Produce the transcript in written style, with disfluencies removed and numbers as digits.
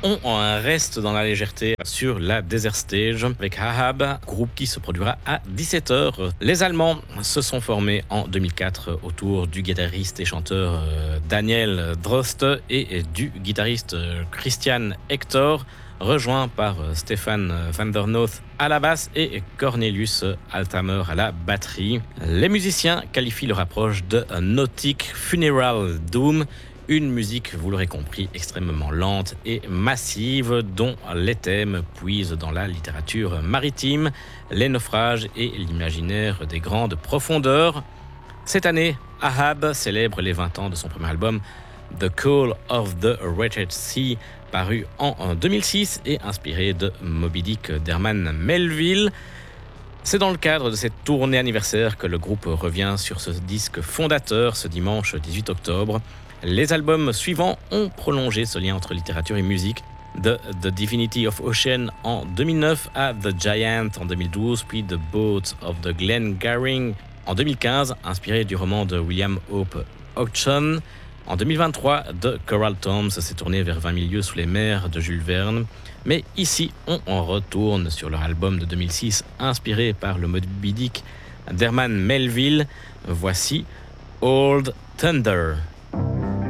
On reste dans la légèreté sur la Desert Stage avec Ahab, groupe qui se produira à 17h. Les Allemands se sont formés en 2004 autour du guitariste et chanteur Daniel Droste et du guitariste Christian Hector, rejoint par Stefan van der Noot à la basse et Cornelius Althammer à la batterie. Les musiciens qualifient leur approche de Nautic Funeral Doom, une musique, vous l'aurez compris, extrêmement lente et massive, dont les thèmes puisent dans la littérature maritime, les naufrages et l'imaginaire des grandes profondeurs. Cette année, Ahab célèbre les 20 ans de son premier album, The Call of the Wretched Sea, paru en 2006 et inspiré de Moby Dick d'Herman Melville. C'est dans le cadre de cette tournée anniversaire que le groupe revient sur ce disque fondateur ce dimanche 18 octobre. Les albums suivants ont prolongé ce lien entre littérature et musique, de The Divinity of Ocean en 2009 à The Giant en 2012, puis The Boat of the Glengarry en 2015, inspiré du roman de William Hope Hodgson. En 2023, The Coral Tombs s'est tourné vers 20 000 lieues sous les mers de Jules Verne. Mais ici, on en retourne sur leur album de 2006, inspiré par le Moby Dick d'Herman Melville. Voici Old Thunder.